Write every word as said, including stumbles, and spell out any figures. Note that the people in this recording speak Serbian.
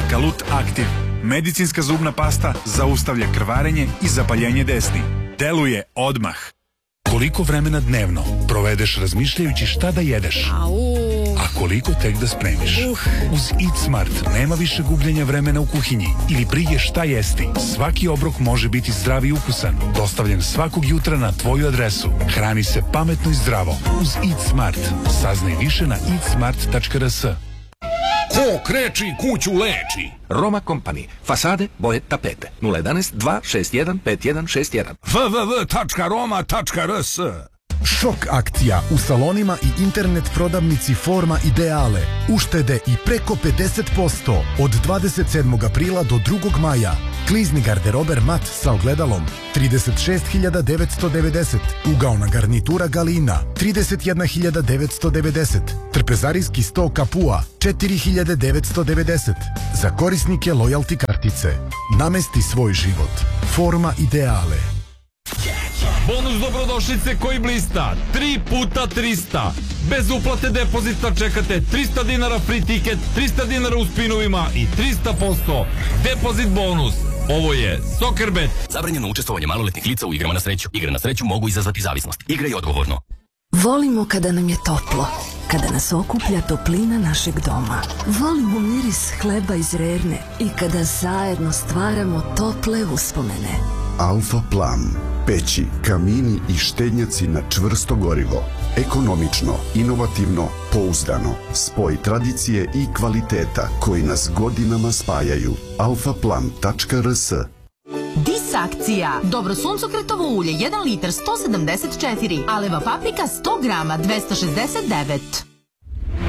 Bakalut Aktiv. Medicinska zubna pasta zaustavlja krvarenje i zapaljenje desni. Deluje odmah. Koliko vremena dnevno provedeš razmišljajući šta da jedeš? A koliko tek da spremiš? Uz Eat Smart nema više gubljenja vremena u kuhinji ili brige šta jesti. Svaki obrok može biti zdrav i ukusan. Dostavljen svakog jutra na tvoju adresu. Hrani se pametno i zdravo. Uz Eat Smart. Saznaj više na eat smart tačka r s. Ko kreči kuću leči? Roma Company. Fasade, boje, tapete. nula jedanaest dva šest jedan pet jedan šest jedan. w w w tačka roma tačka r s. Šok akcija u salonima i internet prodavnici Forma Ideale. Uštede i preko pedeset posto od dvadeset sedmog aprila do drugog maja. Klizni garderober mat sa ogledalom trideset šest hiljada devetsto devedeset. Ugaona garnitura Galina trideset jedna hiljada devetsto devedeset. Trpezarijski sto Kapua četiri hiljade devetsto devedeset. Za korisnike lojalti kartice. Namesti svoj život. Forma Ideale. Bonus dobrodošlice koji blista, tri puta trista. Bez uplate depozita čekate trista dinara free ticket, trista dinara u spinovima i trista posto depozit bonus. Ovo je Soccerbet. Zabranjeno učestvovanje maloletnih lica u igrama na sreću. Igre na sreću mogu izazvati zavisnost. Igraj odgovorno. Volimo kada nam je toplo, kada nas okuplja toplina našeg doma. Volimo miris hleba iz Rerne i kada zajedno stvaramo tople uspomene. Alfa Plan. Peći, kamini i štednjaci na čvrsto gorivo. Ekonomično, inovativno, pouzdano. Spoj tradicije i kvaliteta koji nas godinama spajaju. alfa plan tačka r s. Dis akcija. Dobro suncokretovo ulje jedan litar sto sedamdeset četiri. Aleva paprika sto grama dvesta šezdeset devet.